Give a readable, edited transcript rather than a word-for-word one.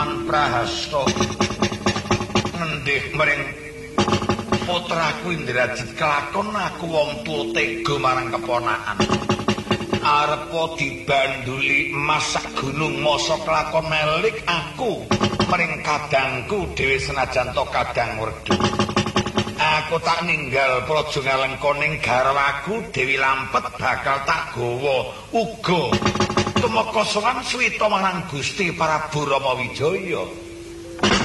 Prahasta ngendih mring putraku Indrajit kelakon aku wong tuwa tega marang keponakan arepa dibanduli emas sak gunung masa kelakon melik aku mring kadangku dhewe senajan to kadang werdu aku tak ninggal praja Ngalengkoning garwaku Dewi Lampet bakal tak gawa uga kemekosongan swita marang Gusti Prabu Rama Wijaya